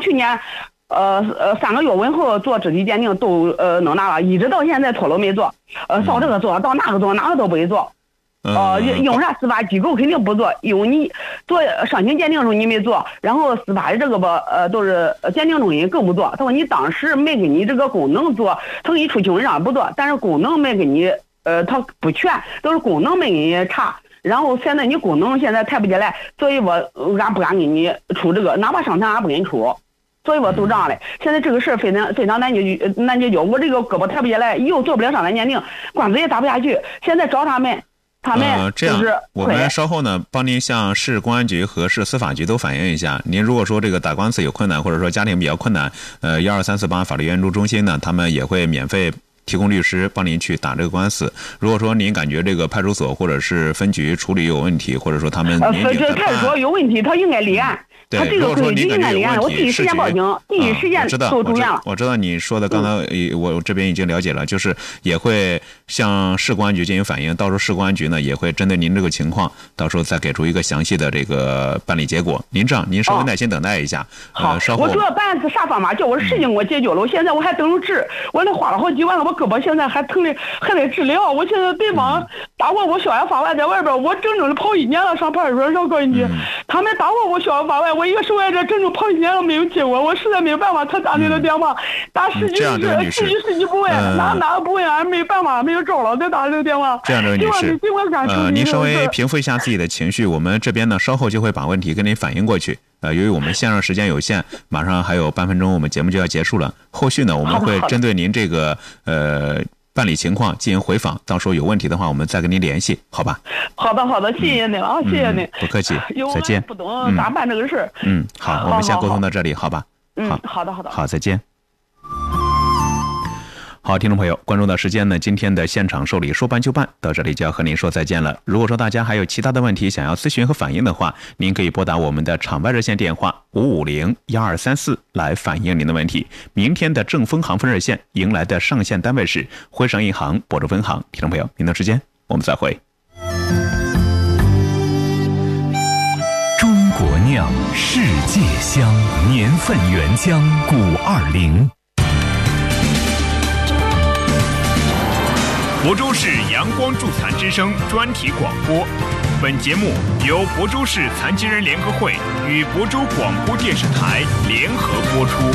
去年3个月温后做肢体鉴定都弄拿了，一直到现在拖了没做，到这个做，到那个做，哪个都不会做。用啥司法机构肯定不做，因为你做伤情鉴定的时候你没做，然后司法的这个吧，都是鉴定中心更不做。他说你当时没给你这个功能做，他给你出清让不做，但是功能没给你，他不全，都是功能没给你查。然后现在你功能现在抬不起来，所以俺不敢给你出这个，哪怕伤残俺不给你出。所以我都这样嘞。现在这个事非常难解决，我这个胳膊抬不起来，又做不了伤残鉴定，官司也打不下去。现在找他们这样，我们稍后呢，帮您向市公安局和市司法局都反映一下。您如果说这个打官司有困难，或者说家庭比较困难，12348法律援助中心呢，他们也会免费提供律师帮您去打这个官司。如果说您感觉这个派出所或者是分局处理有问题，或者说他们派出所有问题，他应该立案。他这个可以应该立案，我第一时间报警，第一时间都住院了。 我知道你说的，刚才我这边已经了解了，就是也会向市公安局进行反映，到时候市公安局呢也会针对您这个情况，到时候再给出一个详细的这个办理结果。您这样，您稍微耐心等待一下。 好， 稍后我主要办啥方法，叫我的事情给我解决了，我现在我还等着治，我那花了好几万了，我胳膊现在还疼的，还得治疗。我现在对方打过我逍遥法外，在外边我整整的跑1年了，上派出所上高新区，他们打过我逍遥法外，我一个受害者整整跑1年了没有结果，我实在没有办法，他打你的电话，打10几不问，哪个不问，俺没办法，没有招了，再打这个电话。 这样，这位女士，您稍微平复一下自己的情绪，我们这边呢稍后就会把问题跟您反映过去。由于我们线上时间有限，马上还有半分钟，我们节目就要结束了。后续呢，我们会针对您这个办理情况进行回访，到时候有问题的话，我们再跟您联系，好吧？ 好的，谢谢您啊，谢谢您， 不客气，再见。 不懂咋办这个事？ 好，我们先沟通到这里，好吧？ 好的， 好，再见。好，听众朋友，关注到时间呢，今天的现场受理说办就办到这里就要和您说再见了。如果说大家还有其他的问题想要咨询和反映的话，您可以拨打我们的场外热线电话550-1234来反映您的问题。明天的正风行分热线迎来的上线单位是徽商银行亳州分行。听众朋友，明天时间我们再会。 中国酿，世界香，年份原浆520。 亳州市阳光助残之声专题广播，本节目由亳州市残疾人联合会与亳州广播电视台联合播出。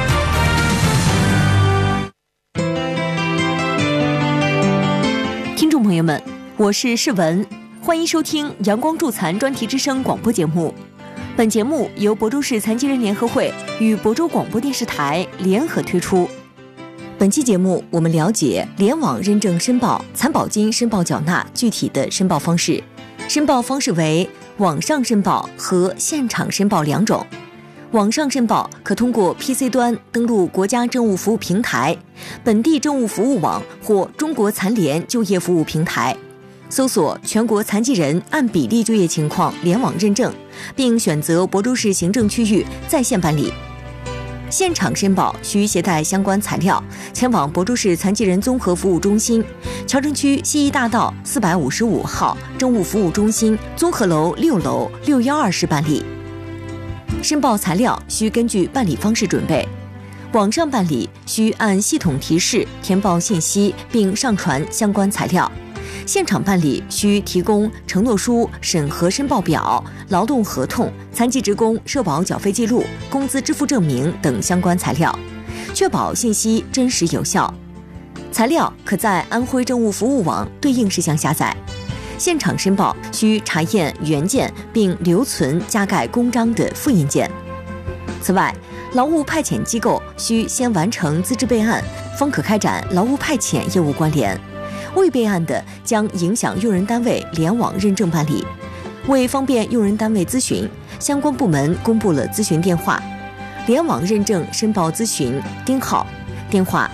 听众朋友们，我是世文，欢迎收听阳光助残专题之声广播节目。本节目由亳州市残疾人联合会与亳州广播电视台联合推出。本期节目，我们了解联网认证申报残保金申报缴纳具体的申报方式。申报方式为网上申报和现场申报2种。网上申报可通过 PC 端登录国家政务服务平台、本地政务服务网或中国残联就业服务平台，搜索全国残疾人按比例就业情况联网认证，并选择亳州市行政区域在线办理。现场申报需携带相关材料，前往亳州市残疾人综合服务中心、桥城区西一大道455号政务服务中心综合楼6楼612室办理。申报材料需根据办理方式准备。网上办理需按系统提示填报信息并上传相关材料。现场办理需提供承诺书、审核申报表、劳动合同、残疾职工社保缴费记录、工资支付证明等相关材料，确保信息真实有效。材料可在安徽政务服务网对应事项下载。现场申报需查验原件并留存加盖公章的复印件。此外，劳务派遣机构需先完成资质备案，方可开展劳务派遣业务关联。未备案的将影响用人单位联网认证办理。为方便用人单位咨询，相关部门公布了咨询电话：联网认证申报咨询丁号，电话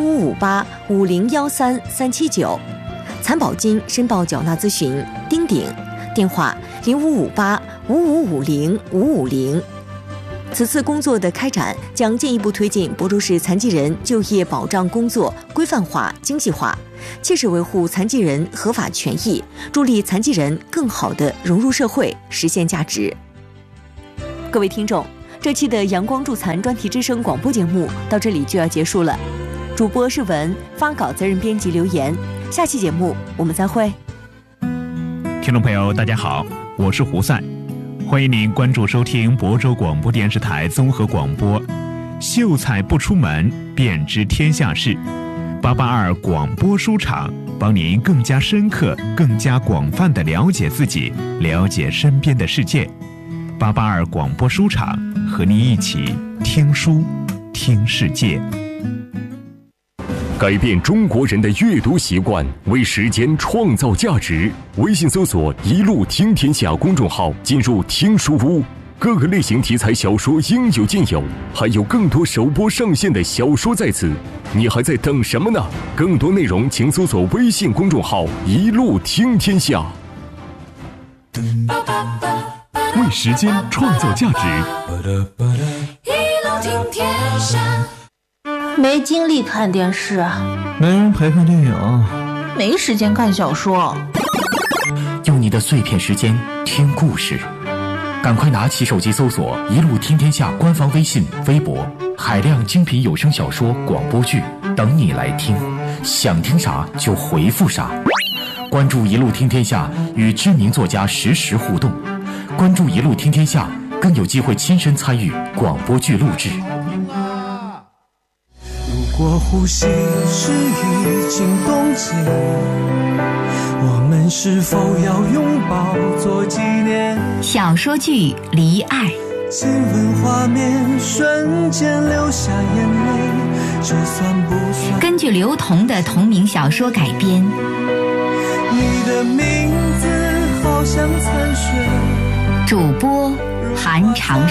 0558501379；残保金申报缴纳咨询丁鼎，电话055855505550。此次工作的开展将进一步推进亳州市残疾人就业保障工作规范化、精细化，切实维护残疾人合法权益，助力残疾人更好地融入社会，实现价值。各位听众， 这期的阳光助残专题之声广播节目到这里就要结束了。主播是文，发稿责任编辑刘岩。下期节目我们再会。 听众朋友大家好，我是胡赛，欢迎您关注收听亳州广播电视台综合广播。秀才不出门，便知天下事。882广播书场，帮您更加深刻、更加广泛地了解自己，了解身边的世界。882广播书场，和您一起听书，听世界。 改变中国人的阅读习惯，为时间创造价值。微信搜索“一路听天下”公众号，进入听书屋，各个类型题材小说应有尽有，还有更多首播上线的小说在此。你还在等什么呢？更多内容请搜索微信公众号“一路听天下”。为时间创造价值。 一路听天下。没精力看电视， 没人陪看电影， 没时间看小说。 用你的碎片时间听故事，赶快拿起手机搜索“一路听天下”官方微信、微博，海量精品有声小说、广播剧等你来听，想听啥就回复啥。关注“一路听天下”，与知名作家实时互动。关注“一路听天下”，更有机会亲身参与广播剧录制。 如果呼吸是已经冻结，我们是否要拥抱做纪念？ 小说剧《离爱》， 亲吻画面瞬间流下眼泪，这算不算？ 根据刘同的同名小说改编。 你的名字好像残雪。 主播韩长